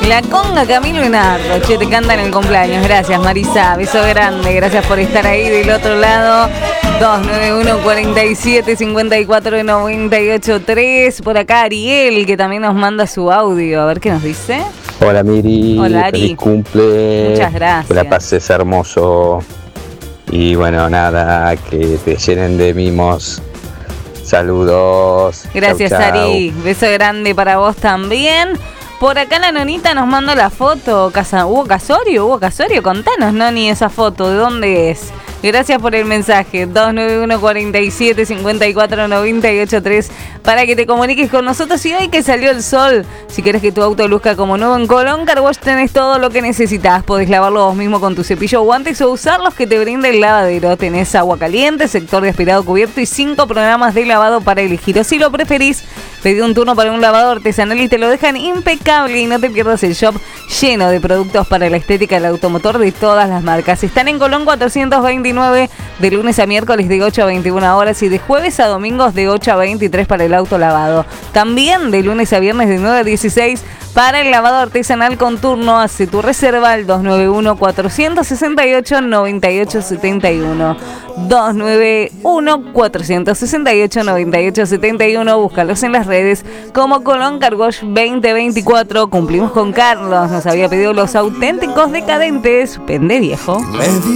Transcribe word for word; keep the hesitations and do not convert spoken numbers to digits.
La conga Camilo y Nardo, che, te cantan el cumpleaños. Gracias, Marisa, beso grande. Gracias por estar ahí del otro lado. dos nueve uno, cuarenta y siete, cincuenta y cuatro, noventa y ocho, tres. Por acá Ariel, que también nos manda su audio. A ver qué nos dice. Hola Miri, hola, Ari. Feliz cumple. Muchas gracias. Que la pases hermoso. Y bueno, nada, que te llenen de mimos. Saludos. Gracias, chau, chau. Ari. Beso grande para vos también. Por acá la nonita nos manda la foto. Casa, ¿Hubo casorio? ¿Hubo casorio? Contanos, Noni, esa foto. ¿De dónde es? Gracias por el mensaje. dos nueve uno, cuarenta y siete, cincuenta y cuatro, noventa y ocho, tres para que te comuniques con nosotros. Y hoy que salió el sol, si querés que tu auto luzca como nuevo en Colón Car Wash, tenés todo lo que necesitas. Podés lavarlo vos mismo con tu cepillo o guantes o usar los que te brinda el lavadero. Tenés agua caliente, sector de aspirado cubierto y cinco programas de lavado para elegir. O si lo preferís, pedí un turno para un lavado artesanal y te lo dejan impecable. Y no te pierdas el shop lleno de productos para la estética del automotor de todas las marcas. Están en Colón cuatrocientos veintinueve, de lunes a miércoles de ocho a veintiuna horas y de jueves a domingos de ocho a veintitrés para el auto lavado. También de lunes a viernes de nueve a dieciséis para el lavado artesanal con turno. Hace tu reserva al dos nueve uno, cuatro seis ocho, nueve ocho siete uno. dos nueve uno, cuatro seis ocho, nueve ocho siete uno. Búscalos en las redes como Colón Car Wash veinte veinticuatro. Cumplimos con Carlos, nos había pedido los auténticos decadentes. Pende viejo.